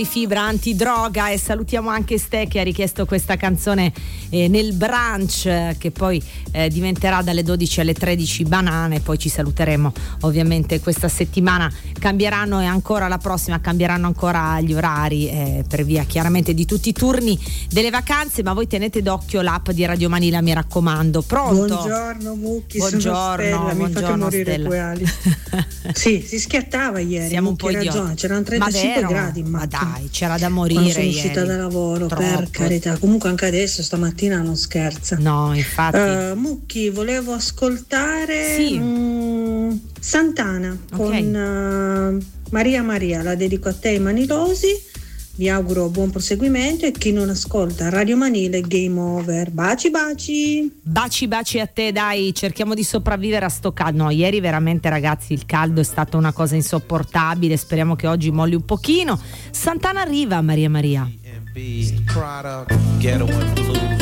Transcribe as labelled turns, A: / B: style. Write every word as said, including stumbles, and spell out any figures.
A: Fibra antidroga, e salutiamo anche Ste che ha richiesto questa canzone eh, nel brunch eh, che poi eh, diventerà dalle dodici alle tredici Banane. Poi ci saluteremo ovviamente questa settimana, cambieranno e ancora la prossima cambieranno ancora gli orari eh, per via chiaramente di tutti i turni delle vacanze, ma voi tenete d'occhio l'app di Radio Manila, mi raccomando. Pronto?
B: Buongiorno Mucchi,
A: buongiorno,
B: sono Stella, mi
A: buongiorno,
B: fate morire
A: Stella.
B: quei ali. Sì, si schiattava ieri.
A: Siamo un
B: Mucchi,
A: po' idioti.
B: ragione, c'erano trentacinque
A: ma
B: gradi in
A: ma
B: macchina.
A: dai, c'era da morire
B: Quando sono
A: ieri.
B: uscita da lavoro,
A: Troppo.
B: per carità. Comunque anche adesso stamattina non scherza.
A: No, infatti.
B: Uh, Mucchi, volevo ascoltare
A: Sì.
B: mm, Santana
A: Okay.
B: con uh, Maria Maria, la dedico a te e ai manilosi. Vi auguro buon proseguimento, e chi non ascolta Radio Manila è game over. Baci baci.
A: Baci baci a te, dai, cerchiamo di sopravvivere a sto caldo. No, ieri veramente ragazzi il caldo è stata una cosa insopportabile, speriamo che oggi molli un pochino. Santana arriva, Maria Maria.
C: Product, ghetto and blues.